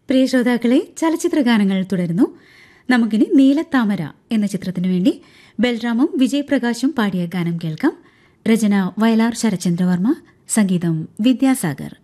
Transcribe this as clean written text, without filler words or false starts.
പ്രിയ ശ്രോതാക്കളെ, ചലച്ചിത്ര ഗാനങ്ങൾ തുടരുന്നു. നമുക്കിനി നീലത്താമര എന്ന ചിത്രത്തിനു വേണ്ടി ബൽറാമും വിജയ് പ്രകാശും പാടിയ ഗാനം കേൾക്കാം. രചന വയലാർ ശരചന്ദ്രവർമ്മ, സംഗീതം വിദ്യാസാഗർ.